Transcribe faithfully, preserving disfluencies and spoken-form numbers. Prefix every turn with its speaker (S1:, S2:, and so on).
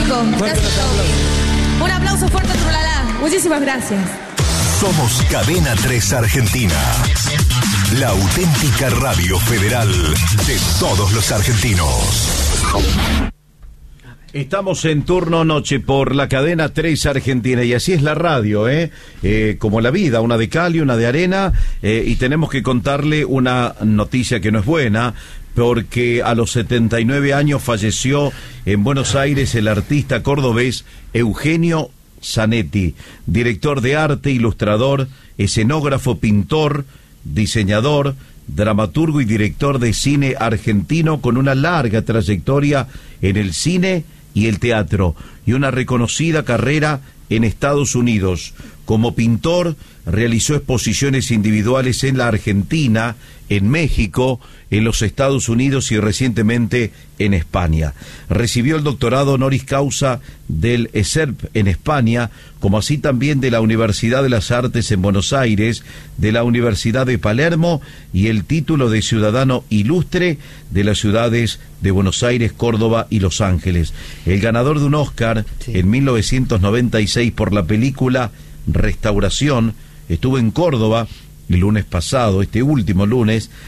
S1: fantástico. Gracias, Tommy. Un aplauso fuerte a Trulala. Muchísimas gracias.
S2: Somos Cadena tres Argentina, la auténtica radio federal de todos los argentinos.
S3: Estamos en turno noche por la Cadena tres Argentina, y así es la radio, ¿eh? Eh, como la vida, una de cal y una de arena, eh, y tenemos que contarle una noticia que no es buena, porque a los setenta y nueve años falleció en Buenos Aires el artista cordobés Eugenio Zanetti, director de arte, ilustrador, escenógrafo, pintor, diseñador, dramaturgo y director de cine argentino, con una larga trayectoria en el cine y el teatro, y una reconocida carrera en Estados Unidos. Como pintor, realizó exposiciones individuales en la Argentina, en México, en los Estados Unidos y recientemente en España. Recibió el doctorado honoris causa del E S E R P en España, como así también de la Universidad de las Artes en Buenos Aires, de la Universidad de Palermo, y el título de ciudadano ilustre de las ciudades de Buenos Aires, Córdoba y Los Ángeles. El ganador de un Oscar sí. en mil novecientos noventa y seis por la película Restauración, estuvo en Córdoba el lunes pasado, este último lunes,